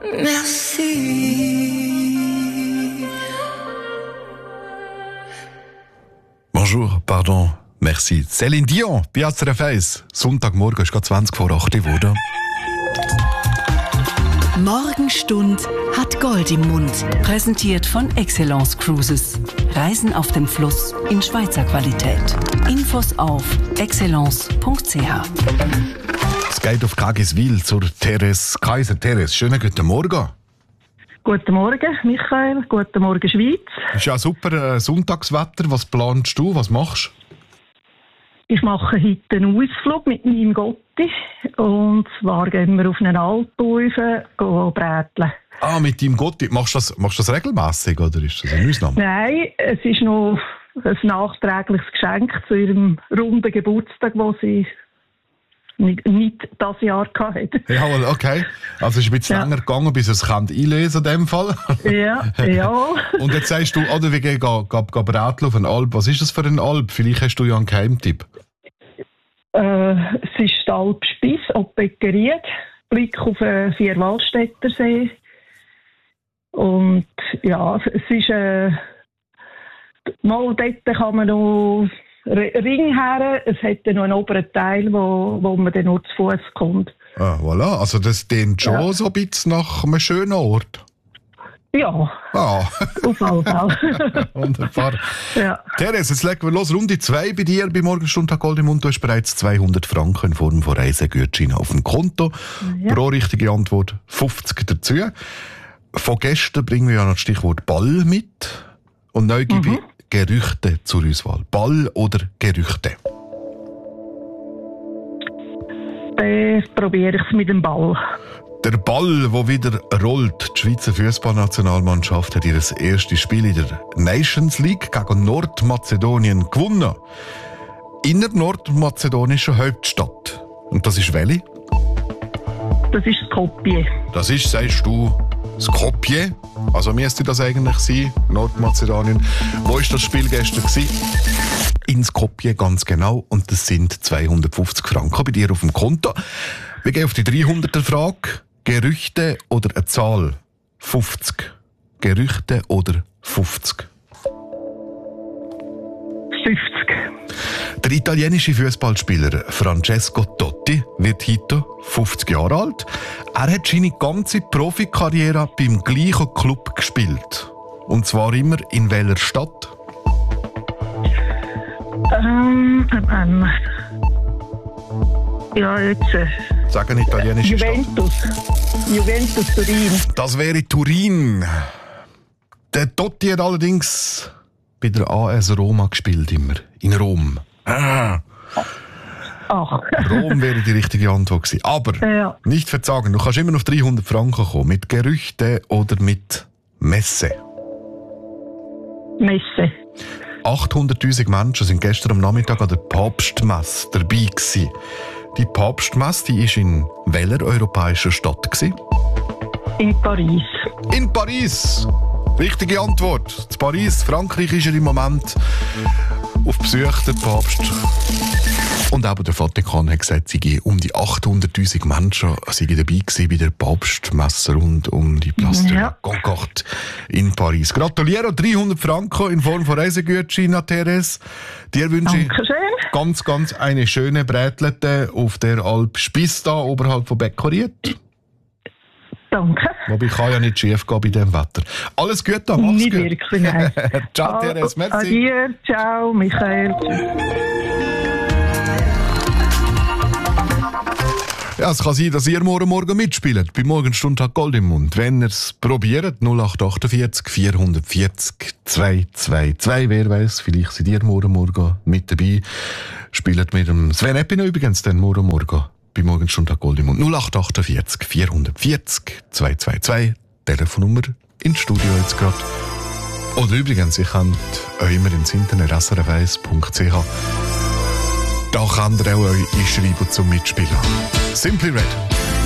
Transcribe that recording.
Merci. Bonjour, pardon, merci. Céline Dion, Piazza Refaes. Sonntagmorgen ist gerade 20 vor 8 Uhr geworden. Morgenstund hat Gold im Mund. Präsentiert von Excellence Cruises. Reisen auf dem Fluss in Schweizer Qualität. Infos auf excellence.ch. Es geht auf Kagiswil zur Therese Kaiser. Therese, schönen guten Morgen. Guten Morgen, Michael. Guten Morgen, Schweiz. Ist ja super Sonntagswetter. Was planst du? Was machst du? Ich mache heute einen Ausflug mit meinem Gotti. Und zwar gehen wir auf einen Alpenhaufen bräteln. Ah, mit deinem Gotti. Machst du das regelmässig oder ist das eine Ausnahme? Nein, es ist noch ein nachträgliches Geschenk zu ihrem runden Geburtstag, den sie nicht das Jahr hatte. Jawohl, okay. Also es ist ein bisschen länger gegangen, bis es einlesen in dem Fall. Ja. Und jetzt sagst du, oder wir gehen bräteln auf einen Alp. Was ist das für ein Alp? Vielleicht hast du ja einen Geheimtipp. Es ist die Alp Spiess, Oppegeried, Blick auf den Vierwaldstättersee. Und ja, es ist mal dort kann man noch Ring her. Es hat dann noch einen oberen Teil, wo man dann nur zu Fuß kommt. Ah, voilà. Also das klingt schon so ein bisschen nach einem schönen Ort. Ja, auf jeden Fall. Wunderbar. Ja. Therese, jetzt legen wir los. Runde 2 bei dir bei Morgenstund Gold im Mund. Du hast bereits 200 Franken in Form von Reisegutscheinen auf dem Konto. Ja. Pro richtige Antwort 50 dazu. Von gestern bringen wir ja noch das Stichwort Ball mit. Und neu gebe ich Gerüchte zur Auswahl. Ball oder Gerüchte? Dann probiere ich es mit dem Ball. Der Ball, der wieder rollt. Die Schweizer Fußballnationalmannschaft hat ihr erstes Spiel in der Nations League gegen Nordmazedonien gewonnen. In der nordmazedonischen Hauptstadt. Und das ist welche? Das ist Skopje. Das ist, sagst du, Skopje. Also müsste das eigentlich sein, Nordmazedonien. Wo war das Spiel gestern gewesen? In Skopje, ganz genau. Und das sind 250 Franken bei dir auf dem Konto. Wir gehen auf die 300er-Frage. Gerüchte oder eine Zahl? 50. Gerüchte oder 50? 50. Der italienische Fußballspieler Francesco Totti wird heute 50 Jahre alt. Er hat seine ganze Profikarriere beim gleichen Club gespielt. Und zwar immer in welcher Stadt? Ja, jetzt. Sagen italienische Juventus. Juventus Turin. Das wäre Turin. Der Totti hat allerdings bei der AS Roma gespielt, immer. In Rom. Ach. Rom wäre die richtige Antwort gewesen. Aber nicht verzagen, du kannst immer auf 300 Franken kommen. Mit Gerüchte oder mit Messe? Messe. 800'000 Menschen sind gestern am Nachmittag an der Papstmesse dabei gewesen. Die Papstmesse, die ist in welcher europäischen Stadt gewesen? In Paris. In Paris! Richtige Antwort. In Paris, Frankreich ist er im Moment auf Besuch, der Papst. Und auch der Vatikan hat gesagt, sie gehen um die 800'000 Menschen dabei gewesen bei der Papstmesse rund um die Place de la Concorde in Paris. Gratuliere, 300 Franken in Form von Reisegutscheinen, Therese. Dir wünsche ich ganz, ganz eine schöne Brätlete auf der Alp Spiess da oberhalb von Beccoriet. Danke. Wobei kann ja nicht schief gehen bei diesem Wetter. Alles Gute, mach's nicht gut. Nicht wirklich, nein. Ciao, Therese, merci. Adieu, ciao, Michael. Ja, es kann sein, dass ihr morgen mitspielt. Bei Morgenstund hat Gold im Mund. Wenn ihr es probiert, 0848 440 222. Wer weiß, vielleicht seid ihr morgen mit dabei. Spielt mit dem Sven Eppino übrigens dann morgen bei Morgenstund hat Gold im Mund. 0848 440 222. Telefonnummer ins Studio jetzt gerade. Oder übrigens, ihr könnt euch immer ins Internet srf1.ch. Da könnt ihr auch euch einschreiben zum Mitspielen. Simply Red.